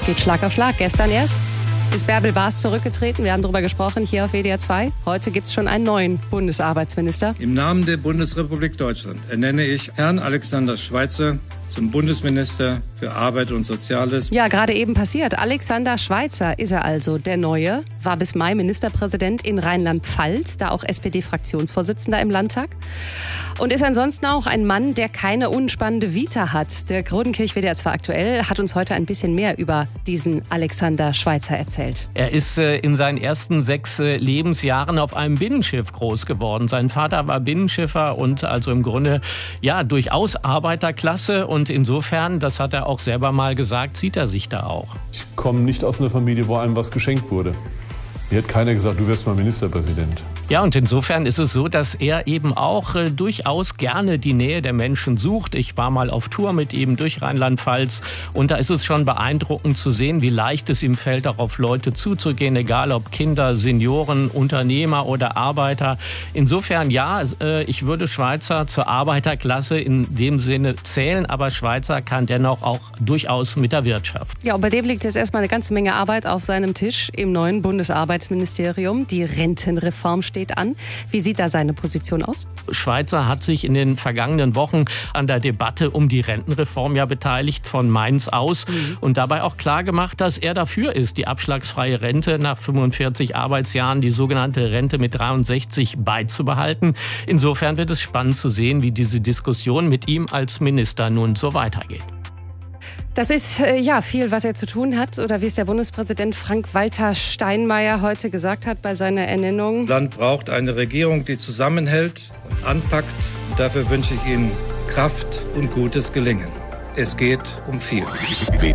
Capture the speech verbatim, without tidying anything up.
Es geht Schlag auf Schlag. Gestern erst ist Bärbel Baas zurückgetreten. Wir haben darüber gesprochen hier auf W D R zwei. Heute gibt es schon einen neuen Bundesarbeitsminister. Im Namen der Bundesrepublik Deutschland ernenne ich Herrn Alexander Schweitzer zum Bundesminister für Arbeit und Soziales. Ja, gerade eben passiert. Alexander Schweitzer ist er also, der Neue. War bis Mai Ministerpräsident in Rheinland-Pfalz, da auch S P D-Fraktionsvorsitzender im Landtag. Und ist ansonsten auch ein Mann, der keine unspannende Vita hat. Der Rodenkirch W D R zwei aktuell hat uns heute ein bisschen mehr über diesen Alexander Schweitzer erzählt. Er ist äh, in seinen ersten sechs äh, Lebensjahren auf einem Binnenschiff groß geworden. Sein Vater war Binnenschiffer und also im Grunde ja durchaus Arbeiterklasse. Und insofern, das hat er auch selber mal gesagt, sieht er sich da auch. Ich komme nicht aus einer Familie, wo einem was geschenkt wurde. Mir hat keiner gesagt, du wirst mal Ministerpräsident. Ja, und insofern ist es so, dass er eben auch äh, durchaus gerne die Nähe der Menschen sucht. Ich war mal auf Tour mit ihm durch Rheinland-Pfalz und da ist es schon beeindruckend zu sehen, wie leicht es ihm fällt, auch auf Leute zuzugehen, egal ob Kinder, Senioren, Unternehmer oder Arbeiter. Insofern ja, äh, ich würde Schweitzer zur Arbeiterklasse in dem Sinne zählen, aber Schweitzer kann dennoch auch durchaus mit der Wirtschaft. Ja, und bei dem liegt jetzt erstmal eine ganze Menge Arbeit auf seinem Tisch im neuen Bundesarbeitsministerium. Die Rentenreform steht an. Wie sieht da seine Position aus? Schweitzer hat sich in den vergangenen Wochen an der Debatte um die Rentenreform ja beteiligt, von Mainz aus. Mhm. Und dabei auch klar gemacht, dass er dafür ist, die abschlagsfreie Rente nach fünfundvierzig Arbeitsjahren, die sogenannte Rente mit dreiundsechzig, beizubehalten. Insofern wird es spannend zu sehen, wie diese Diskussion mit ihm als Minister nun so weitergeht. Das ist äh, ja viel, was er zu tun hat, oder wie es der Bundespräsident Frank-Walter Steinmeier heute gesagt hat bei seiner Ernennung. Das Land braucht eine Regierung, die zusammenhält und anpackt. Dafür wünsche ich Ihnen Kraft und gutes Gelingen. Es geht um viel.